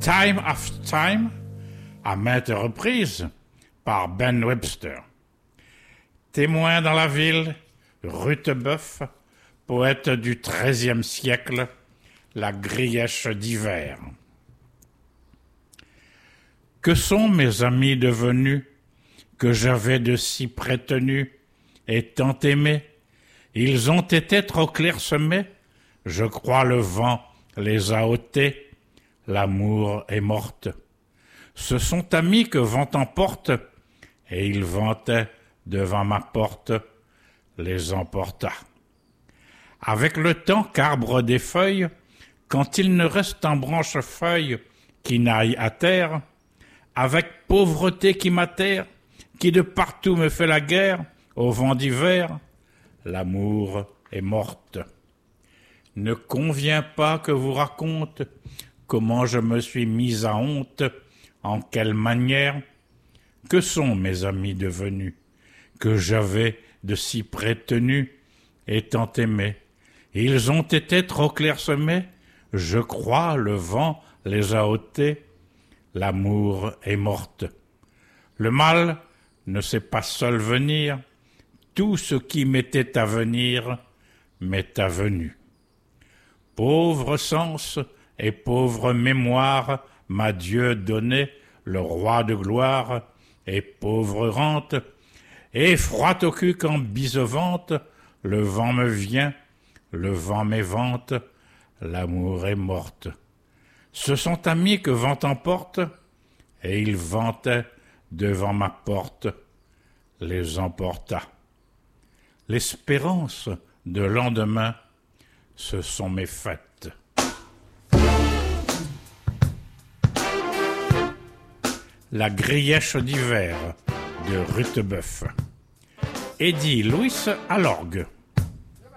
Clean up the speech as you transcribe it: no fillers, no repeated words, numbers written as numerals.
Time After Time, à maintes reprises, par Ben Webster. Témoin dans la ville, Rutebeuf, poète du XIIIe siècle, la Grièche d'hiver. Que sont mes amis devenus, que j'avais de si près tenus, et tant aimés? Ils ont été trop clairsemés, je crois le vent les a ôtés, l'amour est morte. Ce sont amis que vent emporte, et ils vantaient devant ma porte, les emporta. Avec le temps qu'arbre des feuilles, quand il ne reste en branche feuille qui n'aille à terre, avec pauvreté qui m'atterre, qui de partout me fait la guerre, au vent d'hiver, l'amour est morte. Ne convient pas que vous raconte comment je me suis mis à honte, en quelle manière. Que sont mes amis devenus, que j'avais de si près tenus, et tant aimés? Ils ont été trop clairsemés, je crois le vent les a ôtés, l'amour est morte. Le mal ne sait pas seul venir, tout ce qui m'était à venir m'est avenu. Pauvre sens et pauvre mémoire m'a Dieu donné, le roi de gloire, et pauvre rente, et froid au cul quand bisevante, le vent me vient, le vent m'évente, l'amour est morte. Ce sont amis que vent emporte, et ils vantaient devant ma porte, les emporta. L'espérance de lendemain, ce sont mes fêtes. La Grièche d'hiver de Rutebeuf. Eddie Louis à l'orgue.